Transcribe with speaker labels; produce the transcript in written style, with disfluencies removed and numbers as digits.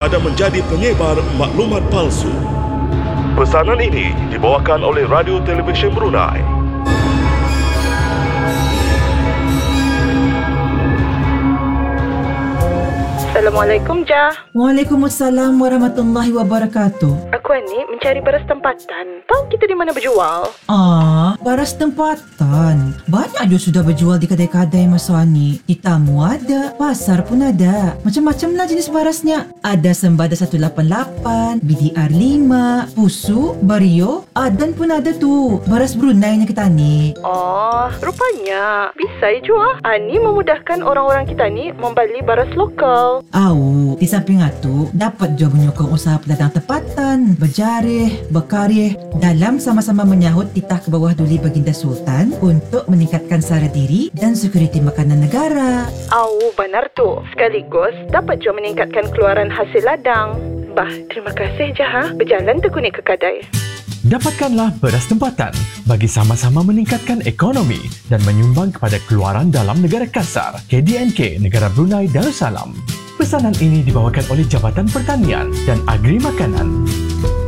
Speaker 1: daripada menjadi penyebar maklumat palsu. Pesanan ini dibawakan oleh Radio Televisyen Brunei.
Speaker 2: Assalamualaikum, Jah.
Speaker 3: Waalaikumsalam warahmatullahi wabarakatuh.
Speaker 2: Aku ni mencari beras tempatan. Tahu kita di mana berjual?
Speaker 3: Beras tempatan. Banyak je sudah berjual di kedai-kedai masa ni. Di Tamu ada, pasar pun ada. Macam-macam lah jenis berasnya. Ada Sembada 188, BDR 5, Pusu, Bario, dan pun ada tu beras Brunei yang kita ni.
Speaker 2: Oh, rupanya bisa jual. Ani memudahkan orang-orang kita ni membeli beras lokal.
Speaker 3: Di samping itu, dapat juga menyokong usaha pedagang tempatan, berjarih, berkarih dalam sama-sama menyahut titah ke bawah Duli Baginda Sultan untuk meningkatkan sara diri dan sekuriti makanan negara.
Speaker 2: Benar tu. Sekaligus dapat juga meningkatkan keluaran hasil ladang. Terima kasih, Jah. Berjalan tekuni ke kedai.
Speaker 4: Dapatkanlah beras tempatan bagi sama-sama meningkatkan ekonomi dan menyumbang kepada keluaran dalam negara kasar KDNK Negara Brunei Darussalam. Pesanan ini dibawakan oleh Jabatan Pertanian dan Agri Makanan.